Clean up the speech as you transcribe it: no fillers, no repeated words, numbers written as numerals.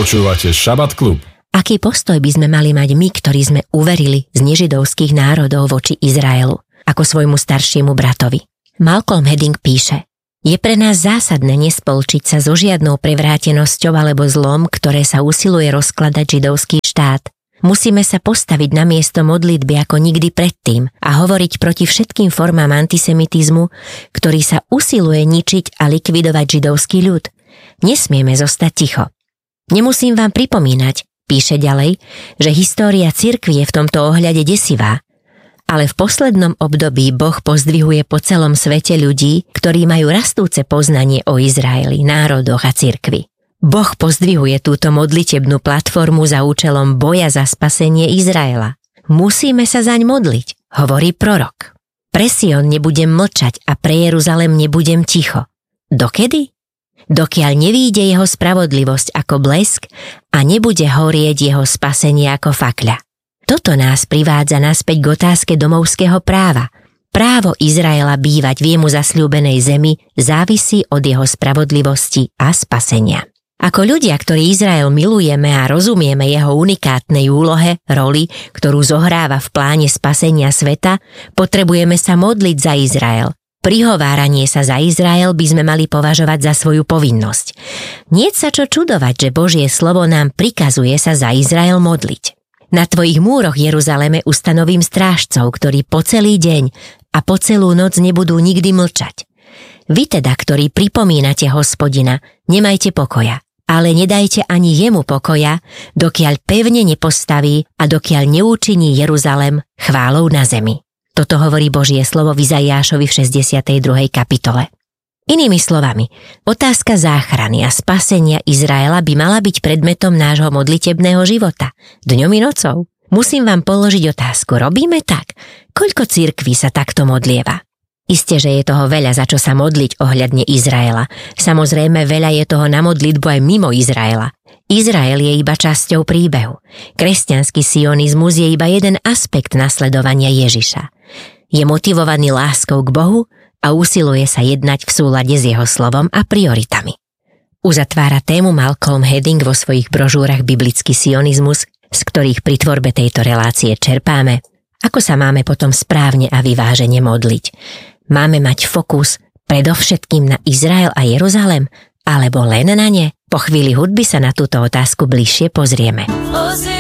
Počúvate Šabat Klub. Aký postoj by sme mali mať my, ktorí sme uverili z nežidovských národov voči Izraelu, ako svojmu staršiemu bratovi? Malcolm Hedding píše: Je pre nás zásadné nespolčiť sa so žiadnou prevrátenosťou alebo zlom, ktoré sa usiluje rozkladať židovský štát. Musíme sa postaviť na miesto modlitby ako nikdy predtým a hovoriť proti všetkým formám antisemitizmu, ktorý sa usiluje ničiť a likvidovať židovský ľud. Nesmieme zostať ticho. Nemusím vám pripomínať, píše ďalej, že história cirkvi je v tomto ohľade desivá, ale v poslednom období Boh pozdvihuje po celom svete ľudí, ktorí majú rastúce poznanie o Izraeli, národoch a cirkvi. Boh pozdvihuje túto modlitebnú platformu za účelom boja za spasenie Izraela. Musíme sa zaň modliť, hovorí prorok. Pre Sion nebudem mlčať a pre Jeruzalem nebudem ticho. Dokedy? Dokiaľ nevíde jeho spravodlivosť ako blesk a nebude horieť jeho spasenie ako fakľa. Toto nás privádza naspäť k otázke domovského práva. Právo Izraela bývať v jemu zasľúbenej zemi závisí od jeho spravodlivosti a spasenia. Ako ľudia, ktorí Izrael milujeme a rozumieme jeho unikátnej úlohe, roli, ktorú zohráva v pláne spasenia sveta, potrebujeme sa modliť za Izrael. Prihováranie sa za Izrael by sme mali považovať za svoju povinnosť. Niet sa čo čudovať, že Božie slovo nám prikazuje sa za Izrael modliť. Na tvojich múroch, Jeruzaleme, ustanovím strážcov, ktorí po celý deň a po celú noc nebudú nikdy mlčať. Vy teda, ktorí pripomínate Hospodina, nemajte pokoja, ale nedajte ani jemu pokoja, dokiaľ pevne nepostaví a dokiaľ neučiní Jeruzalem chválou na zemi. Toto hovorí Božie slovo v Izaiášovi v 62. kapitole. Inými slovami, otázka záchrany a spasenia Izraela by mala byť predmetom nášho modlitebného života, dňom i nocou. Musím vám položiť otázku, robíme tak? Koľko cirkví sa takto modlieva? Isté, že je toho veľa, za čo sa modliť ohľadne Izraela. Samozrejme, veľa je toho na modlitbu aj mimo Izraela. Izrael je iba časťou príbehu. Kresťanský sionizmus je iba jeden aspekt nasledovania Ježiša. Je motivovaný láskou k Bohu a usiluje sa jednať v súlade s jeho slovom a prioritami. Uzatvára tému Malcolm Hedding vo svojich brožúrach Biblický sionizmus, z ktorých pri tvorbe tejto relácie čerpáme, ako sa máme potom správne a vyvážene modliť. Máme mať fokus predovšetkým na Izrael a Jeruzalem, alebo len na ne? Po chvíli hudby sa na túto otázku bližšie pozrieme.